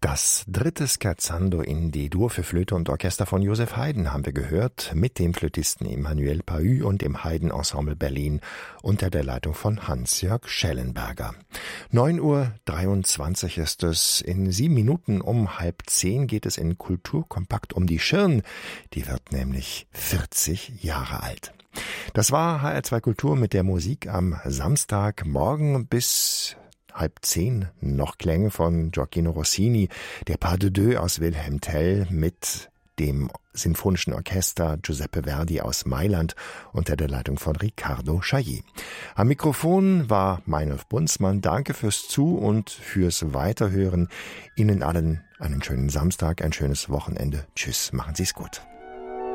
Das dritte Scherzando in D-Dur für Flöte und Orchester von Joseph Haydn haben wir gehört, mit dem Flötisten Emmanuel Pahud und dem Haydn-Ensemble Berlin unter der Leitung von Hans-Jörg Schellenberger. 9:23 Uhr ist es. In 7 Minuten um 9:30 geht es in Kulturkompakt um die Schirn. Die wird nämlich 40 Jahre alt. Das war HR2 Kultur mit der Musik am Samstag. Morgen bis 9:30 noch Klänge von Gioacchino Rossini, der Pas de Deux aus Wilhelm Tell mit dem Sinfonischen Orchester Giuseppe Verdi aus Mailand unter der Leitung von Riccardo Chailly. Am Mikrofon war Meinolf Bunzmann. Danke fürs Zu- und fürs Weiterhören. Ihnen allen einen schönen Samstag, ein schönes Wochenende. Tschüss, machen Sie's gut.